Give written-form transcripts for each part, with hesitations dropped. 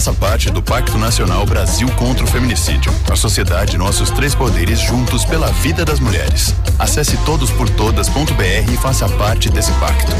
Faça parte do Pacto Nacional Brasil contra o Feminicídio. A sociedade, nossos 3 poderes juntos pela vida das mulheres. Acesse todosportodas.br e faça parte desse pacto.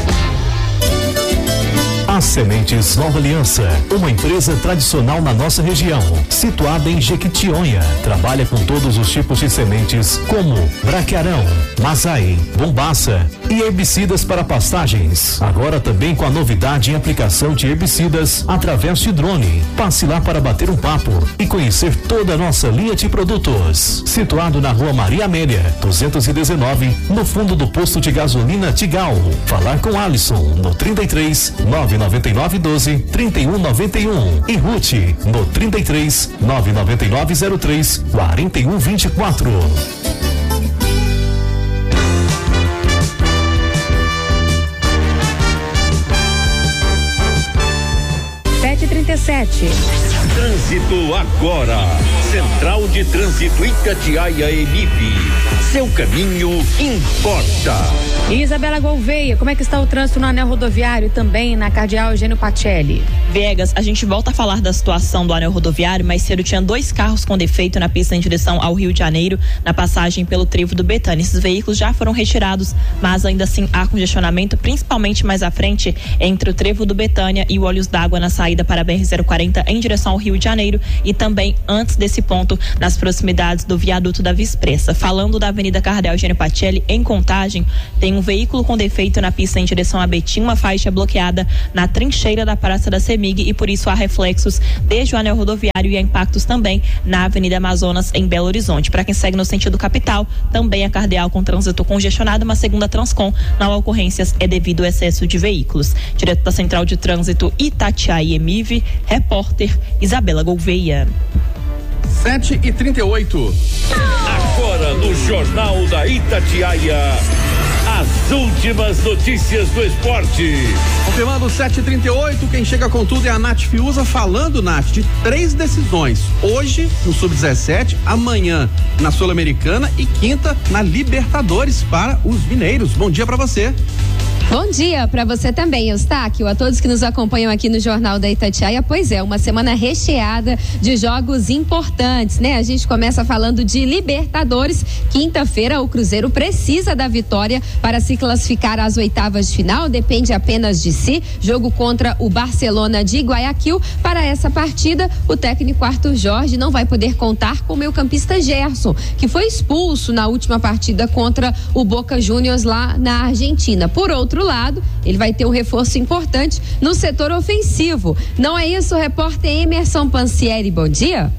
As Sementes Nova Aliança, uma empresa tradicional na nossa região, situada em Jequitinhonha, trabalha com todos os tipos de sementes como braquiarão, mazai, bombaça e herbicidas para pastagens. Agora também com a novidade em aplicação de herbicidas através de drone. Passe lá para bater um papo e conhecer toda a nossa linha de produtos. Situado na Rua Maria Amélia, 219, no fundo do posto de gasolina Tigal. Falar com Alisson no 33 999 12 31 91 e Ruth no 33 999 03 41 24. Trânsito agora. Central de Trânsito Itatiaia Emip. Seu caminho importa. Isabela Gouveia, como é que está o trânsito no anel rodoviário e também na Cardeal Eugênio Pacelli? Viegas, a gente volta a falar da situação do anel rodoviário. Mais cedo tinha 2 carros com defeito na pista em direção ao Rio de Janeiro, na passagem pelo trevo do Betânia. Esses veículos já foram retirados, mas ainda assim há congestionamento, principalmente mais à frente, entre o trevo do Betânia e o Olhos d'Água na saída para a BR-040 em direção ao Rio de Janeiro e também antes desse ponto, nas proximidades do viaduto da Via Expressa. Falando da Avenida Cardeal Eugênio Pacelli, em Contagem, tem um veículo com defeito na pista em direção a Betim, uma faixa bloqueada na trincheira da Praça da CEMIG e por isso há reflexos desde o anel rodoviário e há impactos também na Avenida Amazonas em Belo Horizonte. Para quem segue no sentido capital, também a Cardeal com trânsito congestionado, mas segundo a Transcom, não há ocorrências é devido ao excesso de veículos. Direto da Central de Trânsito Itatiaia Emive, repórter Isabela Gouveia. 7h38. Agora no Jornal da Itatiaia, as últimas notícias do esporte. Confirmando 7h38, quem chega com tudo é a Nath Fiuza, falando, Nath, de 3 decisões. Hoje no Sub-17, amanhã na Sul-Americana e quinta na Libertadores para os mineiros. Bom dia para você. Bom dia para você também, Eustáquio, a todos que nos acompanham aqui no Jornal da Itatiaia. Pois é, uma semana recheada de jogos importantes, né? A gente começa falando de Libertadores. Quinta-feira, o Cruzeiro precisa da vitória para se classificar às oitavas de final, depende apenas de si. Jogo contra o Barcelona de Guayaquil. Para essa partida, o técnico Arthur Jorge não vai poder contar com o meio-campista Gerson, que foi expulso na última partida contra o Boca Juniors lá na Argentina. Por outro lado, ele vai ter um reforço importante no setor ofensivo. Não é isso, repórter Emerson Pansieri? Bom dia.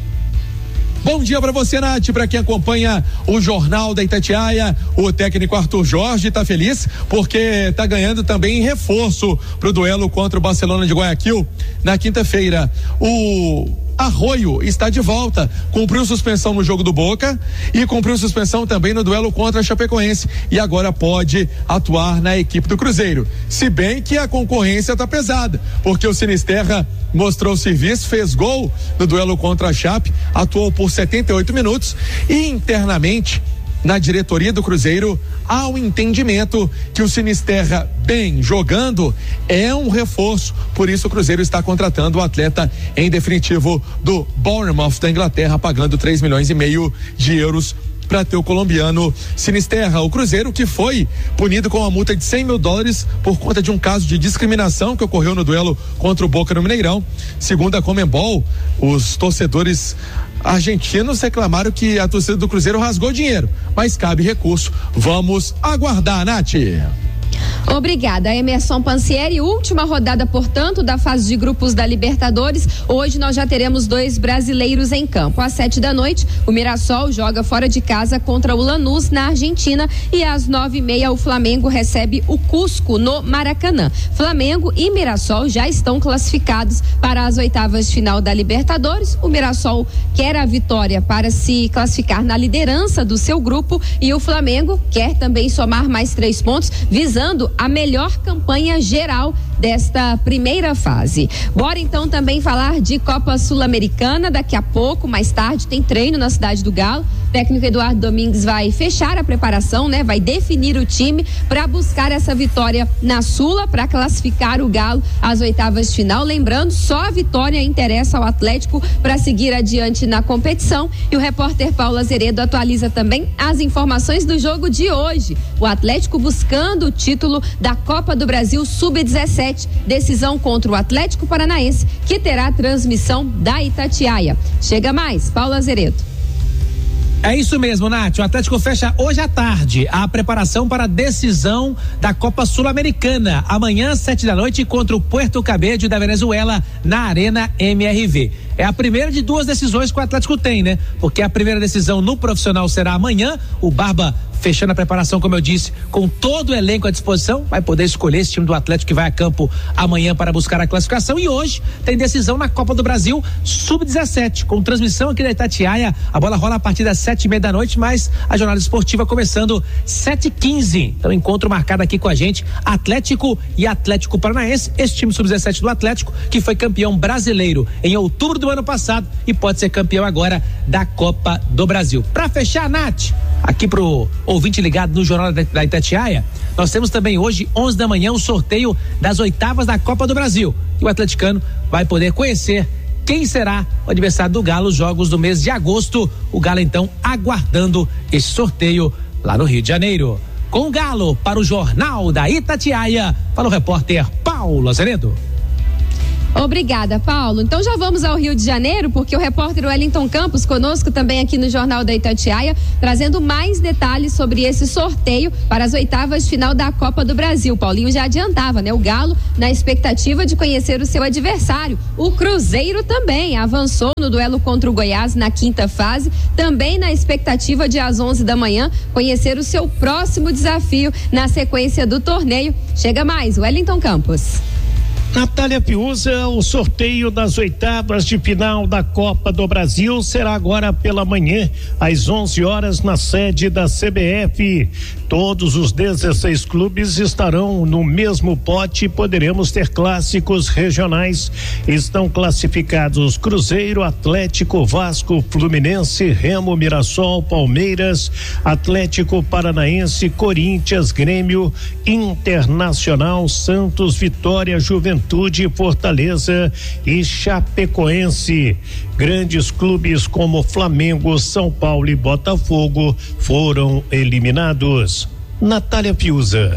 Bom dia para você, Nath, para quem acompanha o Jornal da Itatiaia. O técnico Arthur Jorge está feliz porque está ganhando também reforço para o duelo contra o Barcelona de Guayaquil na quinta-feira. O Arroio está de volta, cumpriu suspensão no jogo do Boca e cumpriu suspensão também no duelo contra a Chapecoense e agora pode atuar na equipe do Cruzeiro, se bem que a concorrência está pesada, porque o Sinisterra mostrou serviço, fez gol no duelo contra a Chape, atuou por 78 minutos e internamente na diretoria do Cruzeiro há um entendimento que o Sinisterra, bem jogando, é um reforço, por isso o Cruzeiro está contratando o atleta em definitivo do Bournemouth da Inglaterra, pagando 3,5 milhões de euros para ter o colombiano Sinisterra. O Cruzeiro, que foi punido com uma multa de $100 mil por conta de um caso de discriminação que ocorreu no duelo contra o Boca no Mineirão. Segundo a Conmebol, os torcedores argentinos reclamaram que a torcida do Cruzeiro rasgou dinheiro, mas cabe recurso. Vamos aguardar, Nath. Obrigada, Emerson Pansieri. Última rodada, portanto, da fase de grupos da Libertadores. Hoje nós já teremos 2 brasileiros em campo. Às 7h, o Mirassol joga fora de casa contra o Lanús na Argentina e às 9h30 o Flamengo recebe o Cusco no Maracanã. Flamengo e Mirassol já estão classificados para as oitavas de final da Libertadores. O Mirassol quer a vitória para se classificar na liderança do seu grupo e o Flamengo quer também somar mais 3 pontos, visando a melhor campanha geral desta primeira fase. Bora então também falar de Copa Sul-Americana. Daqui a pouco, mais tarde, tem treino na Cidade do Galo. O técnico Eduardo Domingues vai fechar a preparação, né? Vai definir o time para buscar essa vitória na Sula, para classificar o Galo às oitavas de final. Lembrando, só a vitória interessa ao Atlético para seguir adiante na competição. E o repórter Paulo Azeredo atualiza também as informações do jogo de hoje. O Atlético buscando o título da Copa do Brasil Sub-17, decisão contra o Atlético Paranaense, que terá transmissão da Itatiaia. Chega mais, Paulo Azeredo. É isso mesmo, Nath. O Atlético fecha hoje à tarde a preparação para a decisão da Copa Sul-Americana. Amanhã, 7h, contra o Puerto Cabello da Venezuela, na Arena MRV. É a primeira de duas decisões que o Atlético tem, né? Porque a primeira decisão no profissional será amanhã. O Barba fechando a preparação, como eu disse, com todo o elenco à disposição, vai poder escolher esse time do Atlético que vai a campo amanhã para buscar a classificação. E hoje tem decisão na Copa do Brasil Sub-17, com transmissão aqui da Itatiaia. A bola rola a partir das 7h30, mas a jornada esportiva começando 7h15. Então, encontro marcado aqui com a gente, Atlético e Atlético Paranaense, esse time Sub-17 do Atlético, que foi campeão brasileiro em outubro do ano passado e pode ser campeão agora da Copa do Brasil. Para fechar, Nath, aqui pro ouvinte ligado no Jornal da Itatiaia, nós temos também hoje, 11h, o sorteio das oitavas da Copa do Brasil. E o atleticano vai poder conhecer quem será o adversário do Galo, os jogos do mês de agosto. O Galo, então, aguardando esse sorteio lá no Rio de Janeiro. Com o Galo, para o Jornal da Itatiaia, fala o repórter Paulo Azeredo. Obrigada, Paulo. Então já vamos ao Rio de Janeiro, porque o repórter Wellington Campos conosco também aqui no Jornal da Itatiaia, trazendo mais detalhes sobre esse sorteio para as oitavas de final da Copa do Brasil. Paulinho já adiantava, né? O Galo na expectativa de conhecer o seu adversário. O Cruzeiro também avançou no duelo contra o Goiás na quinta fase, também na expectativa de às 11h conhecer o seu próximo desafio na sequência do torneio. Chega mais, Wellington Campos. Natália Piusa, o sorteio das oitavas de final da Copa do Brasil será agora pela manhã, às 11h, na sede da CBF. Todos os 16 clubes estarão no mesmo pote e poderemos ter clássicos regionais. Estão classificados Cruzeiro, Atlético, Vasco, Fluminense, Remo, Mirassol, Palmeiras, Atlético Paranaense, Corinthians, Grêmio, Internacional, Santos, Vitória, Juventude, Fortaleza e Chapecoense. Grandes clubes como Flamengo, São Paulo e Botafogo foram eliminados. Natália Piusa.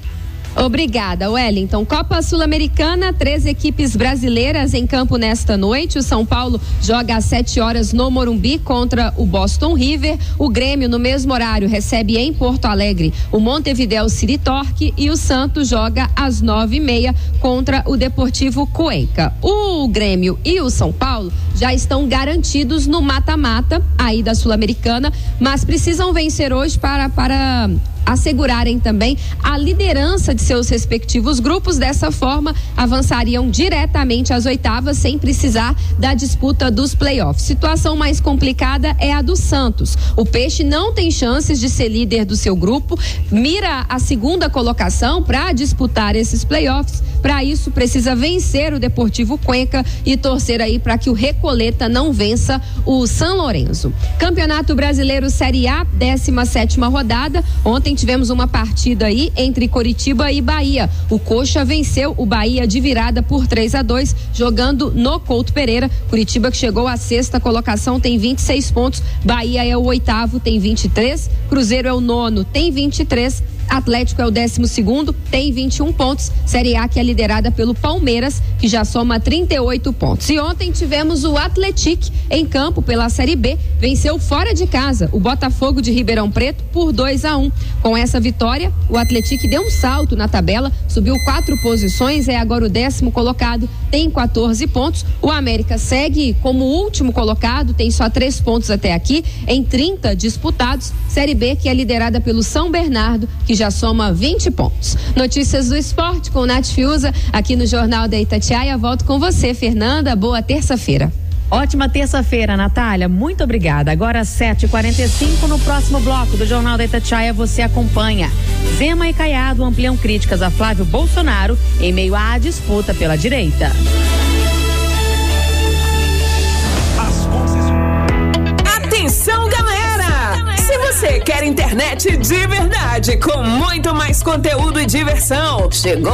Obrigada, Wellington. Copa Sul-Americana, 3 equipes brasileiras em campo nesta noite. O São Paulo joga às 7h no Morumbi contra o Boston River. O Grêmio, no mesmo horário, recebe em Porto Alegre o Montevidéu City Torque e o Santos joga às 9h30 contra o Deportivo Cuenca. O Grêmio e o São Paulo já estão garantidos no mata-mata aí da Sul-Americana, mas precisam vencer hoje para assegurarem também a liderança de seus respectivos grupos. Dessa forma, avançariam diretamente às oitavas sem precisar da disputa dos playoffs. Situação mais complicada é a do Santos. O Peixe não tem chances de ser líder do seu grupo, mira a segunda colocação para disputar esses playoffs. Para isso, precisa vencer o Deportivo Cuenca e torcer aí para que o Recoleta não vença o São Lourenço. Campeonato Brasileiro Série A, 17ª rodada. Ontem tivemos uma partida aí entre Coritiba e Bahia. O Coxa venceu o Bahia de virada por 3-2, jogando no Couto Pereira. Curitiba, que chegou à 6ª colocação, tem 26 pontos. Bahia é o 8º, tem 23. Cruzeiro é o 9º, tem 23. Atlético é o 12º, tem 21 pontos. Série A, que é liderada pelo Palmeiras, que já soma 38 pontos. E ontem tivemos o Atlético em campo pela Série B, venceu fora de casa o Botafogo de Ribeirão Preto por 2-1. Com essa vitória, o Atlético deu um salto na tabela, subiu 4 posições, é agora o 10º colocado, tem 14 pontos. O América segue como último colocado, tem só 3 pontos até aqui, em 30 disputados. Série B, que é liderada pelo São Bernardo, que já soma 20 pontos. Notícias do esporte com Nath Fiuza, aqui no Jornal da Itatiaia. Volto com você, Fernanda. Boa terça-feira. Ótima terça-feira, Natália. Muito obrigada. Agora às 7h45, no próximo bloco do Jornal da Itatiaia, você acompanha. Zema e Caiado ampliam críticas a Flávio Bolsonaro em meio à disputa pela direita. Atenção, galera! Se você quer internet de verdade, com muito mais conteúdo e diversão, chegou